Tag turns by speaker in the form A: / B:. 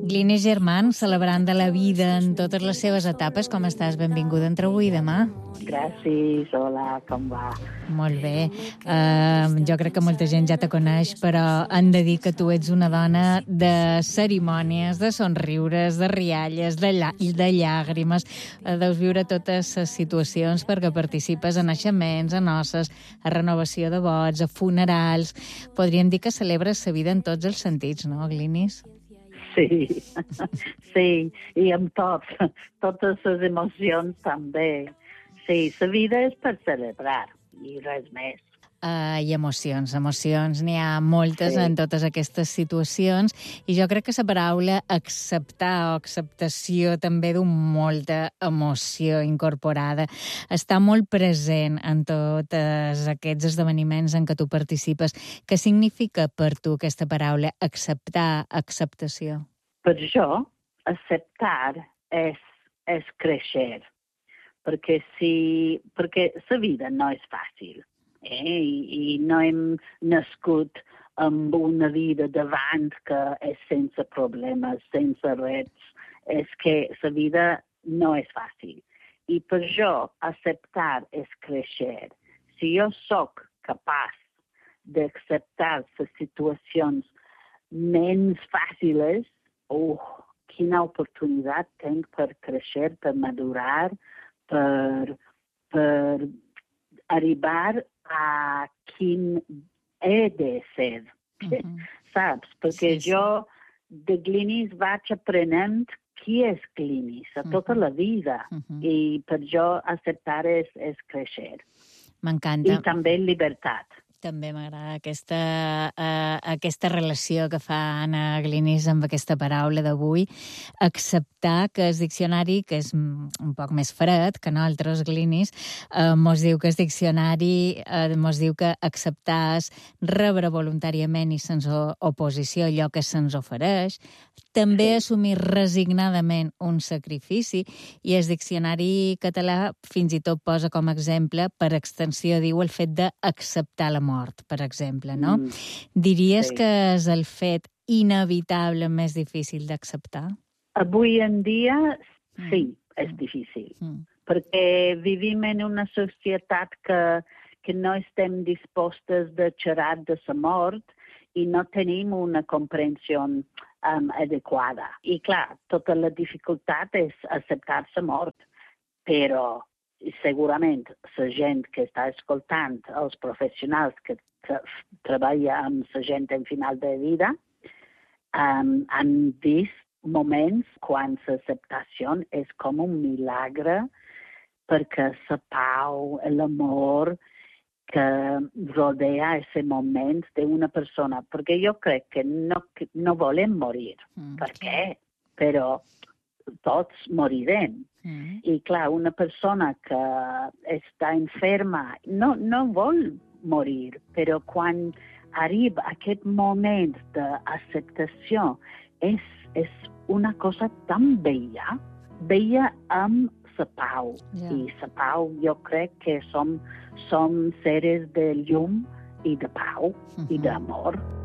A: Glines Germán, celebrant de la vida en totes les seves etapes. Com estàs? Benvinguda entre avui i demà.
B: Gràcies, hola, com va?
A: Molt bé. Jo crec que molta gent ja te coneix, però han de dir que tu ets una dona de cerimònies, de somriures, de rialles, de llàgrimes. Deus viure totes les situacions perquè participes a naixements, a noces, a renovació de vots, a funerals. Podríem dir que celebres la vida en tots els sentits, no, Glinis?
B: Sí, sí, i amb totes les emocions també. Sí, la vida és per celebrar i res més.
A: I emocions, n'hi ha moltes
B: Sí.
A: en totes aquestes situacions, i jo crec que la paraula acceptar o acceptació també du molta emoció incorporada. Està molt present en tots aquests esdeveniments en què tu participes. Què significa per tu aquesta paraula acceptar, acceptació?
B: Per jo, acceptar és créixer, perquè la vida no és fàcil. I no hem nascut amb una vida davant que és sense problemes, sense reptes. És que la vida no és fàcil. I per jo, acceptar és créixer. Si jo sóc capaç d'acceptar les situacions menys fàcils, quina oportunitat tinc per créixer, per madurar, per arribar a quin he de ser, saps? Perquè jo de Glinis vaig aprenent qui és Glinis a tota la vida, i per jo acceptar és créixer.
A: M'encanta.
B: I també llibertat.
A: També m'agrada aquesta relació que fa Anna Glinis amb aquesta paraula d'avui. Acceptar, que el diccionari, que és un poc més fred que nosaltres, Glinis, mos diu que el diccionari mos diu que acceptar és rebre voluntàriament i sense oposició allò que se'ns ofereix, també assumir resignadament un sacrifici, i el diccionari català fins i tot posa com a exemple, per extensió, diu el fet d'acceptar la mort, per exemple, no? Diries que és el fet inevitable més difícil d'acceptar?
B: Avui en dia, sí, és difícil. Perquè vivim en una societat que no estem dispostes de xerrar de la mort i no tenim una comprensió adequada. I clar, tota la dificultat és acceptar la mort, però segurament la gent que està escoltant, els professionals que treballen amb la gent en final de vida, han vist moments quan l'acceptació és com un milagre, perquè la pau, l'amor que rodea aquest moment d'una persona. Perquè jo crec que no volem morir. Per què? Però tots morirem. I clar, una persona que està enferma no vol morir, però quan arriba aquest moment d'acceptació és una cosa tan bella amb la pau. I la pau jo crec que som seres de llum i de pau i d'amor.